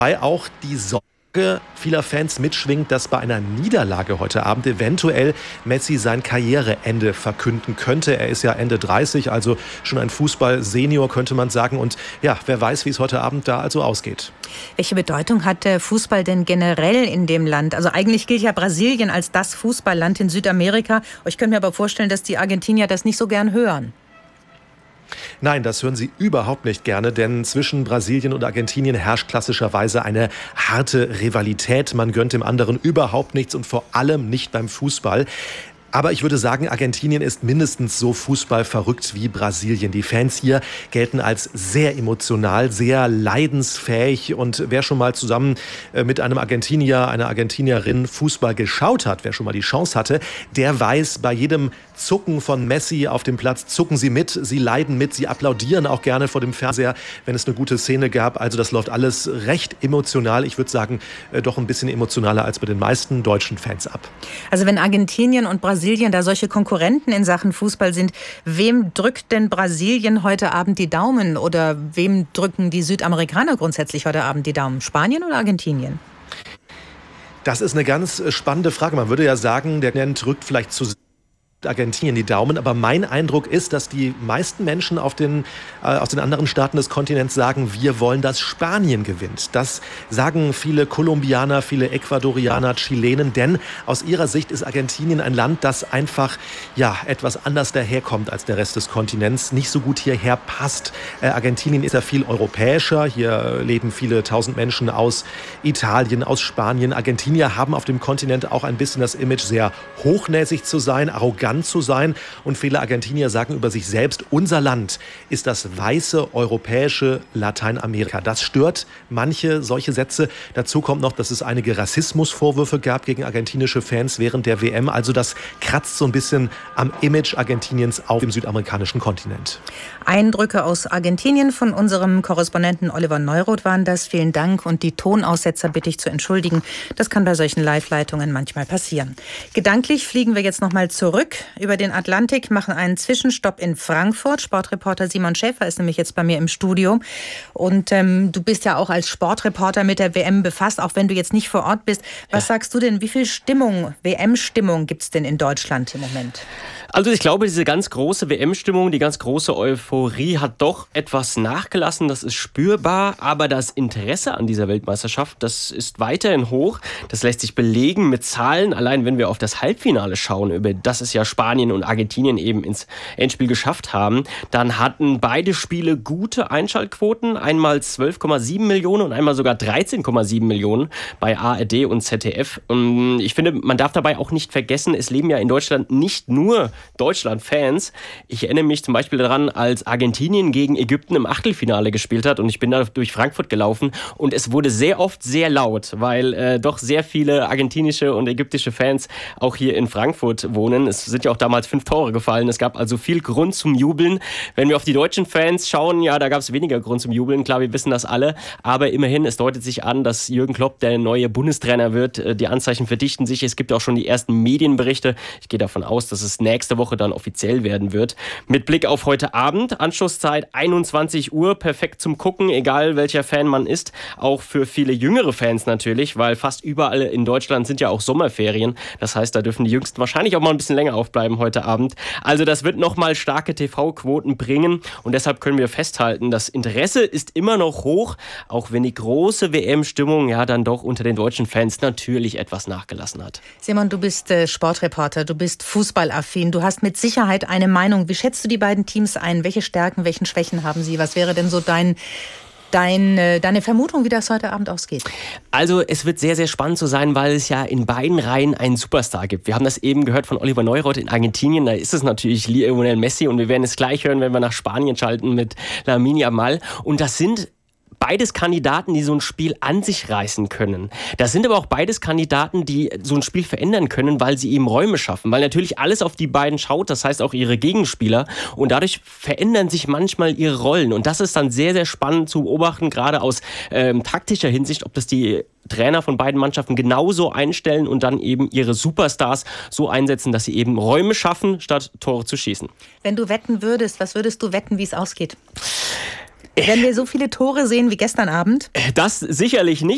auch die Sorge vieler Fans mitschwingt, dass bei einer Niederlage heute Abend eventuell Messi sein Karriereende verkünden könnte. Er ist ja Ende 30, also schon ein Fußball-Senior, könnte man sagen. Und ja, wer weiß, wie es heute Abend da also ausgeht. Welche Bedeutung hat der Fußball denn generell in dem Land? Also eigentlich gilt ja Brasilien als das Fußballland in Südamerika. Ich könnte mir aber vorstellen, dass die Argentinier das nicht so gern hören. Nein, das hören sie überhaupt nicht gerne, denn zwischen Brasilien und Argentinien herrscht klassischerweise eine harte Rivalität. Man gönnt dem anderen überhaupt nichts und vor allem nicht beim Fußball. Aber ich würde sagen, Argentinien ist mindestens so fußballverrückt wie Brasilien. Die Fans hier gelten als sehr emotional, sehr leidensfähig. Und wer schon mal zusammen mit einem Argentinier, einer Argentinierin Fußball geschaut hat, wer schon mal die Chance hatte, der weiß, bei jedem Zucken von Messi auf dem Platz zucken sie mit, sie leiden mit, sie applaudieren auch gerne vor dem Fernseher, wenn es eine gute Szene gab. Also das läuft alles recht emotional. Ich würde sagen, doch ein bisschen emotionaler als bei den meisten deutschen Fans ab. Also wenn Argentinien und Brasilien da solche Konkurrenten in Sachen Fußball sind, wem drückt denn Brasilien heute Abend die Daumen? Oder wem drücken die Südamerikaner grundsätzlich heute Abend die Daumen? Spanien oder Argentinien? Das ist eine ganz spannende Frage. Man würde ja sagen, der drückt vielleicht zu Argentinien die Daumen, aber mein Eindruck ist, dass die meisten Menschen aus den anderen Staaten des Kontinents sagen, wir wollen, dass Spanien gewinnt. Das sagen viele Kolumbianer, viele Ecuadorianer, Chilenen, denn aus ihrer Sicht ist Argentinien ein Land, das einfach etwas anders daherkommt als der Rest des Kontinents, nicht so gut hierher passt. Argentinien ist ja viel europäischer, hier leben viele tausend Menschen aus Italien, aus Spanien. Argentinier haben auf dem Kontinent auch ein bisschen das Image, sehr hochnäsig zu sein, arrogant zu sein. Und viele Argentinier sagen über sich selbst, unser Land ist das weiße europäische Lateinamerika. Das stört manche solche Sätze. Dazu kommt noch, dass es einige Rassismusvorwürfe gab gegen argentinische Fans während der WM. Also das kratzt so ein bisschen am Image Argentiniens auf dem südamerikanischen Kontinent. Eindrücke aus Argentinien von unserem Korrespondenten Oliver Neuroth waren das. Vielen Dank und die Tonaussetzer bitte ich zu entschuldigen. Das kann bei solchen Live-Leitungen manchmal passieren. Gedanklich fliegen wir jetzt nochmal zurück über den Atlantik, machen einen Zwischenstopp in Frankfurt. Sportreporter Simon Schäfer ist nämlich jetzt bei mir im Studio. Und du bist ja auch als Sportreporter mit der WM befasst, auch wenn du jetzt nicht vor Ort bist. Was sagst du denn, wie viel WM-Stimmung gibt es denn in Deutschland im Moment? Also ich glaube, diese ganz große WM-Stimmung, die ganz große Euphorie hat doch etwas nachgelassen. Das ist spürbar, aber das Interesse an dieser Weltmeisterschaft, das ist weiterhin hoch. Das lässt sich belegen mit Zahlen. Allein wenn wir auf das Halbfinale schauen, über das es ja Spanien und Argentinien eben ins Endspiel geschafft haben, dann hatten beide Spiele gute Einschaltquoten. Einmal 12,7 Millionen und einmal sogar 13,7 Millionen bei ARD und ZDF. Und ich finde, man darf dabei auch nicht vergessen, es leben ja in Deutschland nicht nur Deutschland-Fans. Ich erinnere mich zum Beispiel daran, als Argentinien gegen Ägypten im Achtelfinale gespielt hat und ich bin da durch Frankfurt gelaufen und es wurde sehr oft sehr laut, weil doch sehr viele argentinische und ägyptische Fans auch hier in Frankfurt wohnen. Es sind ja auch damals 5 Tore gefallen. Es gab also viel Grund zum Jubeln. Wenn wir auf die deutschen Fans schauen, ja, da gab es weniger Grund zum Jubeln. Klar, wir wissen das alle. Aber immerhin, es deutet sich an, dass Jürgen Klopp der neue Bundestrainer wird. Die Anzeichen verdichten sich. Es gibt auch schon die ersten Medienberichte. Ich gehe davon aus, dass es nächste Woche dann offiziell werden wird. Mit Blick auf heute Abend, Anschlusszeit 21 Uhr, perfekt zum Gucken, egal welcher Fan man ist. Auch für viele jüngere Fans natürlich, weil fast überall in Deutschland sind ja auch Sommerferien. Das heißt, da dürfen die Jüngsten wahrscheinlich auch mal ein bisschen länger aufbleiben heute Abend. Also das wird nochmal starke TV-Quoten bringen und deshalb können wir festhalten, das Interesse ist immer noch hoch, auch wenn die große WM-Stimmung ja dann doch unter den deutschen Fans natürlich etwas nachgelassen hat. Simon, du bist Sportreporter, du bist fußballaffin, du hast mit Sicherheit eine Meinung. Wie schätzt du die beiden Teams ein? Welche Stärken, welchen Schwächen haben sie? Was wäre denn so deine Vermutung, wie das heute Abend ausgeht? Also es wird sehr, sehr spannend zu sein, weil es ja in beiden Reihen einen Superstar gibt. Wir haben das eben gehört von Oliver Neuroth in Argentinien. Da ist es natürlich Lionel Messi und wir werden es gleich hören, wenn wir nach Spanien schalten mit Lamine Yamal. Und das sind beides Kandidaten, die so ein Spiel an sich reißen können. Das sind aber auch beides Kandidaten, die so ein Spiel verändern können, weil sie eben Räume schaffen. Weil natürlich alles auf die beiden schaut, das heißt auch ihre Gegenspieler. Und dadurch verändern sich manchmal ihre Rollen. Und das ist dann sehr, sehr spannend zu beobachten, gerade aus taktischer Hinsicht, ob das die Trainer von beiden Mannschaften genauso einstellen und dann eben ihre Superstars so einsetzen, dass sie eben Räume schaffen, statt Tore zu schießen. Wenn du wetten würdest, was würdest du wetten, wie es ausgeht? Werden wir so viele Tore sehen wie gestern Abend? Das sicherlich nicht.